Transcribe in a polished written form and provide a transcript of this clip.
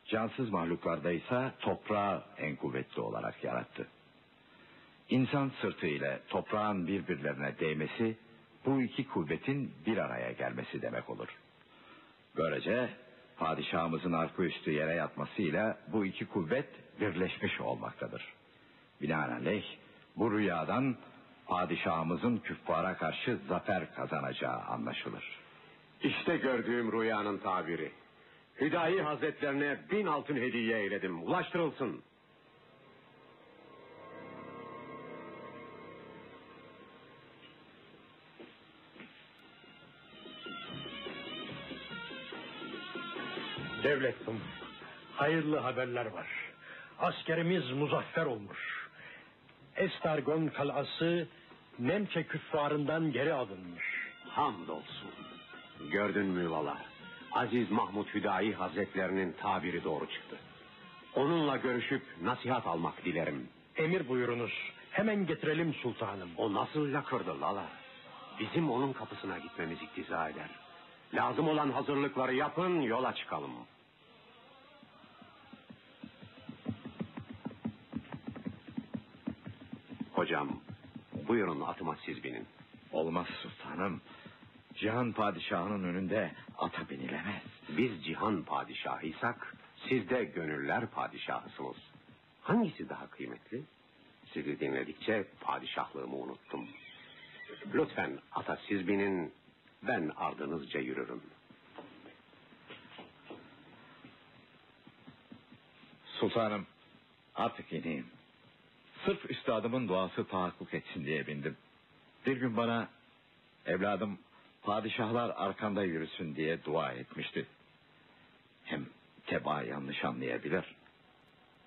cansız mahluklarda ise toprağı en kuvvetli olarak yarattı. İnsan sırtı ile toprağın birbirlerine değmesi, bu iki kuvvetin bir araya gelmesi demek olur. Böylece padişahımızın arka üstü yere yatmasıyla bu iki kuvvet birleşmiş olmaktadır. Binaenaleyh bu rüyadan padişahımızın küffara karşı zafer kazanacağı anlaşılır. İşte gördüğüm rüyanın tabiri. Hüdayi Hazretlerine 1000 altın hediye eyledim. Ulaştırılsın. Devletim, hayırlı haberler var. Askerimiz muzaffer olmuş. Estargon kalası Nemçe küffarından geri alınmış. Hamdolsun. Gördün mü valla? Aziz Mahmud Hüdayi Hazretlerinin tabiri doğru çıktı. Onunla görüşüp nasihat almak dilerim. Emir buyurunuz. Hemen getirelim sultanım. O nasıl lakırdı lala? Bizim onun kapısına gitmemiz iktiza eder. Lazım olan hazırlıkları yapın, yola çıkalım. Hocam, buyurun atıma siz binin. Olmaz sultanım. Cihan padişahının önünde ata binilemez. Biz cihan padişahıysak, siz de gönüller padişahısınız. Hangisi daha kıymetli? Sizi dinledikçe padişahlığımı unuttum. Lütfen ata siz binin, ben ardınızca yürürüm. Sultanım, artık ineyim. Sırf üstadımın duası tahakkuk etsin diye bindim. Bir gün bana, evladım padişahlar arkanda yürüsün diye dua etmişti. Hem tebaa yanlış anlayabilir.